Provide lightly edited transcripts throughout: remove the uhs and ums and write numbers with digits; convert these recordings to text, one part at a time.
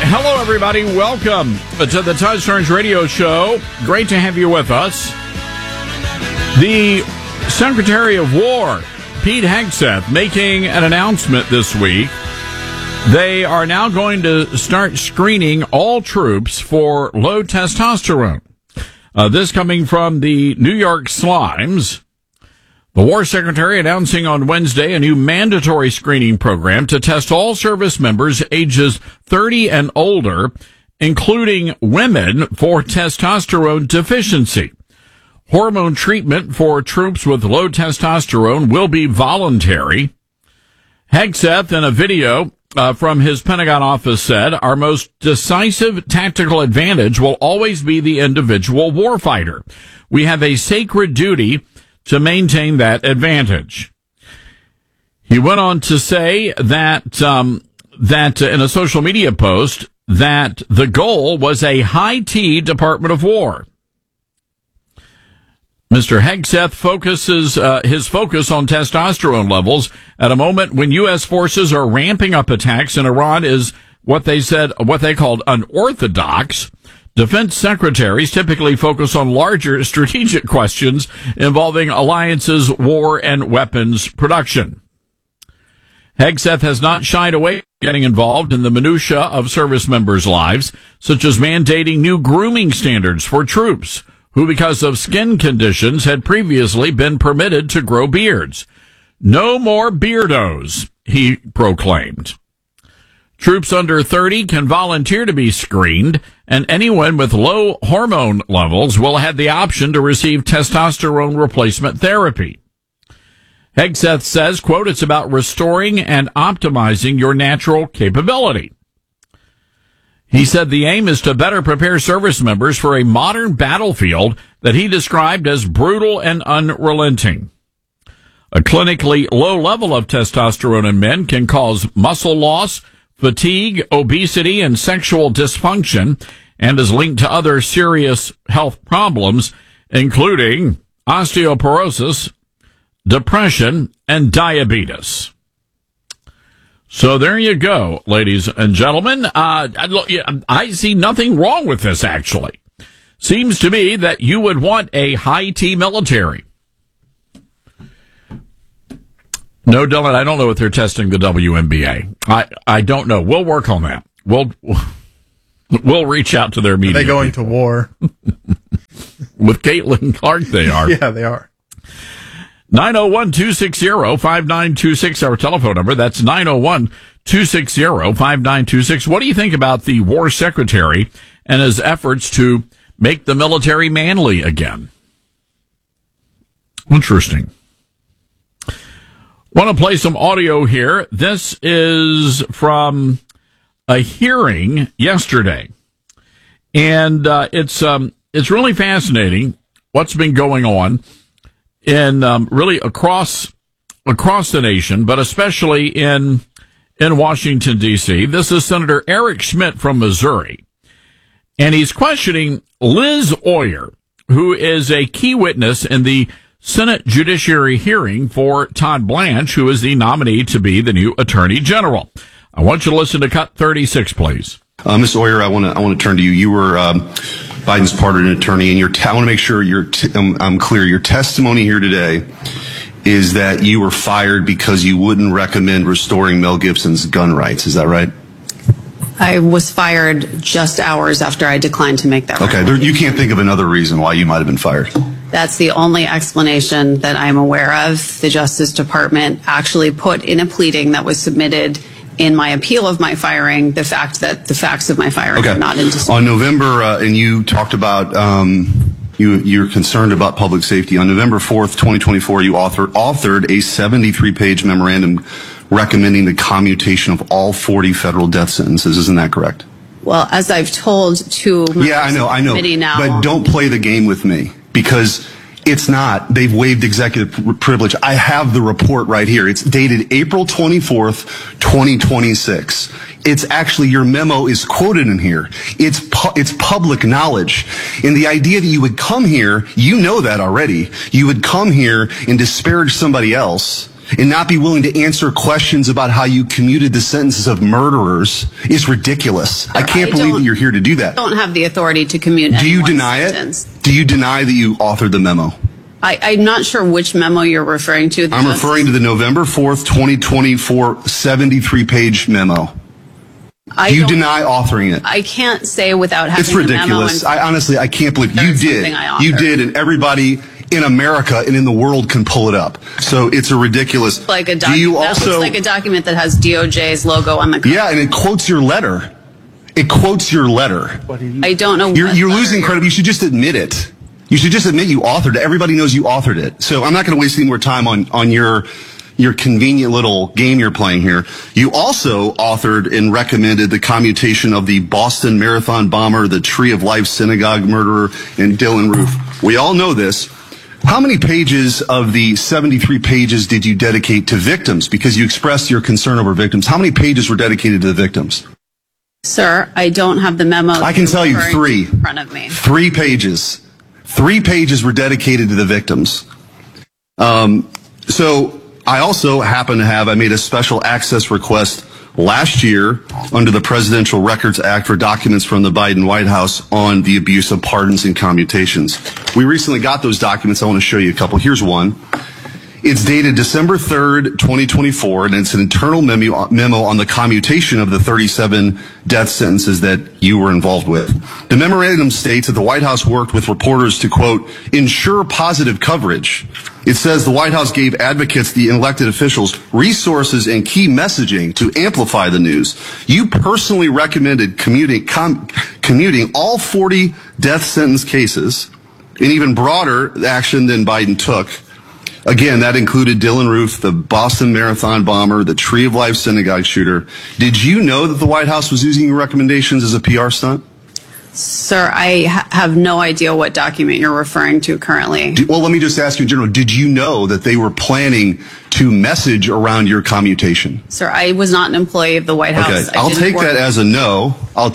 Hello, everybody. Welcome to the Todd Starnes Radio Show. Great to have you with us. The Secretary of War, Pete Hegseth, making an announcement this week. They are now going to start screening all troops for low testosterone. This coming from the New York Slimes. The War Secretary announcing on Wednesday a new mandatory screening program to test all service members ages 30 and older, including women, for testosterone deficiency. Hormone treatment for troops with low testosterone will be voluntary. Hegseth, in a video from his Pentagon office, said, "Our most decisive tactical advantage will always be the individual warfighter. We have a sacred duty to maintain that advantage." He went on to say that in a social media post that the goal was a high-T Department of War. Mr. Hegseth focuses his focus on testosterone levels at a moment when U.S. forces are ramping up attacks in Iran is what they called unorthodox. Defense secretaries typically focus on larger strategic questions involving alliances, war, and weapons production. Hegseth has not shied away from getting involved in the minutia of service members' lives, such as mandating new grooming standards for troops who, because of skin conditions, had previously been permitted to grow beards. "No more beardos," he proclaimed. Troops under 30 can volunteer to be screened, and anyone with low hormone levels will have the option to receive testosterone replacement therapy. Hegseth says, quote, "It's about restoring and optimizing your natural capability." He said the aim is to better prepare service members for a modern battlefield that he described as brutal and unrelenting. A clinically low level of testosterone in men can cause muscle loss, fatigue, obesity, and sexual dysfunction, and is linked to other serious health problems, including osteoporosis, depression, and diabetes. So there you go, ladies and gentlemen. I see nothing wrong with this, actually. Seems to me that you would want a high-T military. No, Dylan, I don't know what they're testing the WNBA. I don't know. We'll work on that. We'll reach out to their media. Are they going to war? With Caitlin Clark, they are. Yeah, they are. 901-260-5926, our telephone number. That's 901-260-5926. What do you think about the War Secretary and his efforts to make the military manly again? Interesting. Want to play some audio here. This is from a hearing yesterday, and it's really fascinating what's been going on in really across the nation, but especially in Washington D.C. This is Senator Eric Schmitt from Missouri, and he's questioning Liz Oyer, who is a key witness in the Senate Judiciary hearing for Todd Blanche, who is the nominee to be the new Attorney General. I want you to listen to cut 36, please. Ms. Oyer, I want to turn to you. You were Biden's pardon attorney, and I want to make sure I'm clear. Your testimony here today is that you were fired because you wouldn't recommend restoring Mel Gibson's gun rights. Is that right? I was fired just hours after I declined to make that recommendation. Okay, you can't think of another reason why you might have been fired. That's the only explanation that I'm aware of. The Justice Department actually put in a pleading that was submitted in my appeal of my firing the fact that the facts of my firing are not in dispute. On November, and you talked about you're concerned about public safety. On November 4th, 2024, you authored a 73-page memorandum recommending the commutation of all 40 federal death sentences. Isn't that correct? Well, as I've told to my committee now. But don't play the game with me, because it's not. They've waived executive privilege. I have the report right here. It's dated April 24th, 2026. It's actually, your memo is quoted in here. It's public knowledge. And the idea that you would come here, you know that already. You would come here and disparage somebody else and not be willing to answer questions about how you commuted the sentences of murderers is ridiculous. I can't believe that you're here to do that. I don't have the authority to commute. Do you deny it? Do you deny that you authored the memo? I'm not sure which memo you're referring to. I'm referring to the November 4th, 2024 73-page memo. Do you deny authoring it? I can't say without having It's ridiculous. I can't believe you did. You did, and everybody in America and in the world can pull it up. So it's a ridiculous. Like a document. That looks like a document that has DOJ's logo on the cover. Yeah, and it quotes your letter. It quotes your letter. I don't know. You're losing credit. You should just admit it. You should just admit you authored it. Everybody knows you authored it. So I'm not going to waste any more time on your convenient little game you're playing here. You also authored and recommended the commutation of the Boston Marathon bomber, the Tree of Life synagogue murderer, and Dylan Roof. We all know this. How many pages of the 73 pages did you dedicate to victims? Because you expressed your concern over victims. How many pages were dedicated to the victims? Sir, I don't have the memo. I can tell you 3. In front of me. 3 pages. 3 pages were dedicated to the victims. So I also happen to I made a special access request last year under the Presidential Records Act for documents from the Biden White House on the abuse of pardons and commutations. We recently got those documents. I want to show you a couple. Here's one. It's dated December 3rd, 2024, and it's an internal memo on the commutation of the 37 death sentences that you were involved with. The memorandum states that the White House worked with reporters to, quote, ensure positive coverage. It says the White House gave advocates, the elected officials, resources and key messaging to amplify the news. You personally recommended commuting all 40 death sentence cases, an even broader action than Biden took. Again, that included Dylan Roof, the Boston Marathon bomber, the Tree of Life synagogue shooter. Did you know that the White House was using your recommendations as a PR stunt? Sir, I have no idea what document you're referring to currently. Well, let me just ask you in general. Did you know that they were planning to message around your commutation? Sir, I was not an employee of the White House. Okay, I'll take that as a no.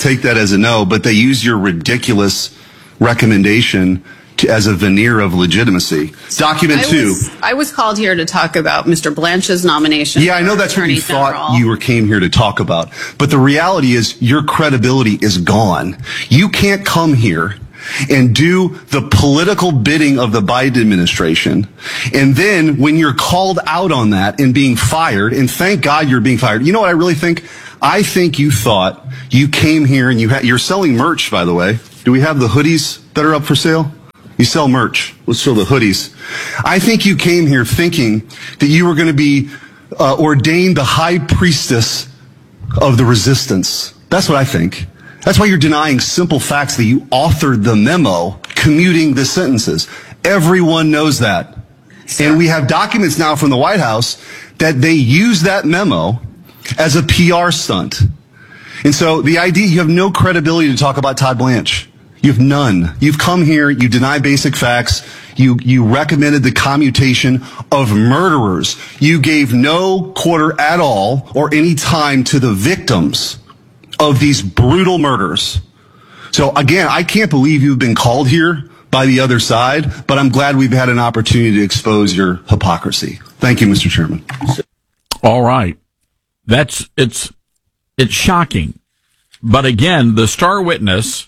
But they used your ridiculous recommendation as a veneer of legitimacy. Document 2. I was called here to talk about Mr. Blanche's nomination. Yeah, I know that's what you thought you came here to talk about. But the reality is your credibility is gone. You can't come here and do the political bidding of the Biden administration. And then when you're called out on that and being fired, and thank God you're being fired. You know what I really think? I think you thought you came here and you're selling merch, by the way. Do we have the hoodies that are up for sale? You sell merch. Let's show the hoodies. I think you came here thinking that you were going to be ordained the high priestess of the resistance. That's what I think. That's why you're denying simple facts that you authored the memo commuting the sentences. Everyone knows that. And we have documents now from the White House that they use that memo as a PR stunt. And so the idea, you have no credibility to talk about Todd Blanche. You have none. You've come here, you deny basic facts, you recommended the commutation of murderers. You gave no quarter at all or any time to the victims of these brutal murders. So again, I can't believe you've been called here by the other side, but I'm glad we've had an opportunity to expose your hypocrisy. Thank you, Mr. Chairman. All right. It's shocking. But again, the star witness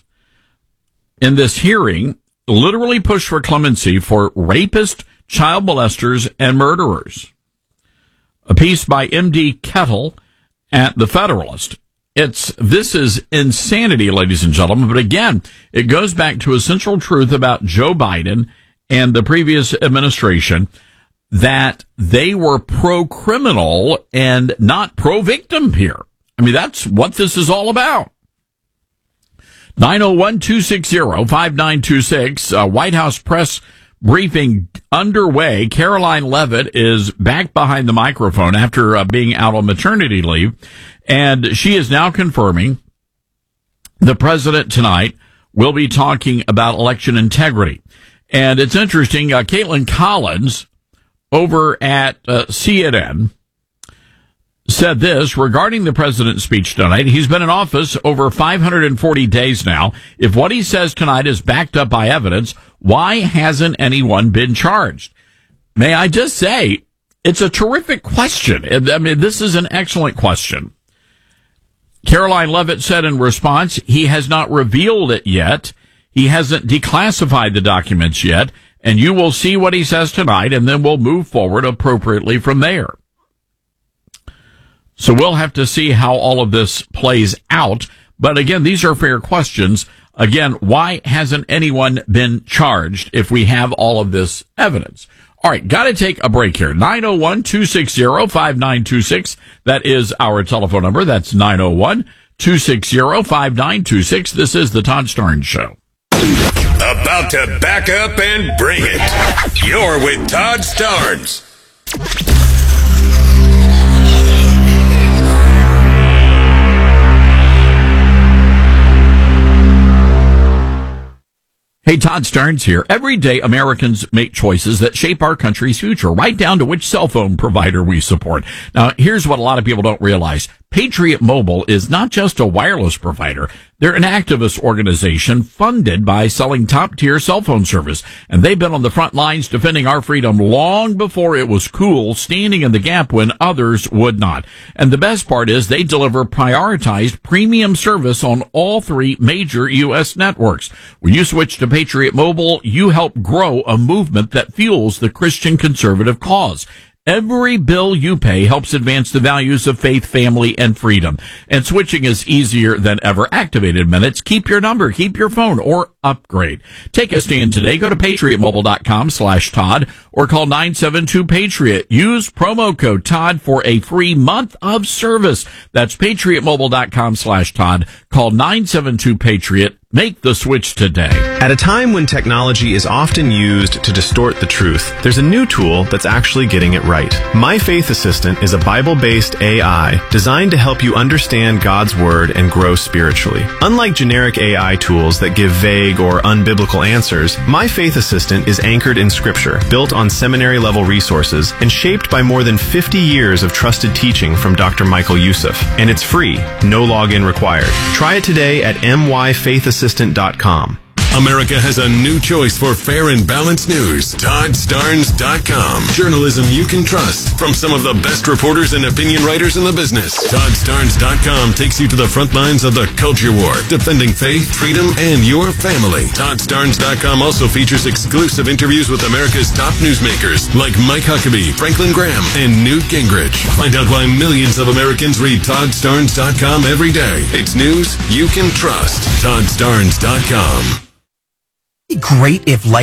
in this hearing literally pushed for clemency for rapists, child molesters, and murderers. A piece by M.D. Kettle at The Federalist. This is insanity, ladies and gentlemen. But again, it goes back to a central truth about Joe Biden and the previous administration, that they were pro-criminal and not pro-victim here. I mean, that's what this is all about. 901-260-5926, White House press briefing underway. Caroline Leavitt is back behind the microphone after being out on maternity leave, and she is now confirming the president tonight will be talking about election integrity. And it's interesting, Caitlin Collins over at CNN said this regarding the president's speech tonight. He's been in office over 540 days now. If what he says tonight is backed up by evidence, why hasn't anyone been charged? May I just say, It's a terrific question. I mean, this is an excellent question. Caroline Leavitt said in response, he has not revealed it yet. He hasn't declassified the documents yet, and you will see what he says tonight, and then we'll move forward appropriately from there. So we'll have to see how all of this plays out. But again, these are fair questions. Again, why hasn't anyone been charged if we have all of this evidence? All right, got to take a break here. 901-260-5926. That is our telephone number. That's 901-260-5926. This is the Todd Starnes Show. About to back up and bring it. You're with Todd Starnes. Hey, Todd Starnes here. Every day, Americans make choices that shape our country's future, right down to which cell phone provider we support. Now, here's what a lot of people don't realize. Patriot Mobile is not just a wireless provider. They're an activist organization funded by selling top-tier cell phone service. And they've been on the front lines defending our freedom long before it was cool, standing in the gap when others would not. And the best part is they deliver prioritized premium service on all three major U.S. networks. When you switch to Patriot Mobile, you help grow a movement that fuels the Christian conservative cause. Every bill you pay helps advance the values of faith, family, and freedom. And switching is easier than ever. Activated minutes. Keep your number, keep your phone, or upgrade. Take a stand today. Go to patriotmobile.com/Todd or call 972-PATRIOT. Use promo code Todd for a free month of service. That's patriotmobile.com/Todd. Call 972-PATRIOT. Make the switch today. At a time when technology is often used to distort the truth, there's a new tool that's actually getting it right. My Faith Assistant is a Bible-based AI designed to help you understand God's Word and grow spiritually. Unlike generic AI tools that give vague or unbiblical answers, My Faith Assistant is anchored in Scripture, built on seminary-level resources, and shaped by more than 50 years of trusted teaching from Dr. Michael Youssef. And it's free, no login required. Try it today at myfaithassistant.com. America has a new choice for fair and balanced news. ToddStarnes.com. Journalism you can trust from some of the best reporters and opinion writers in the business. ToddStarnes.com takes you to the front lines of the culture war, defending faith, freedom, and your family. ToddStarnes.com also features exclusive interviews with America's top newsmakers like Mike Huckabee, Franklin Graham, and Newt Gingrich. Find out why millions of Americans read ToddStarnes.com every day. It's news you can trust. ToddStarnes.com. Great if life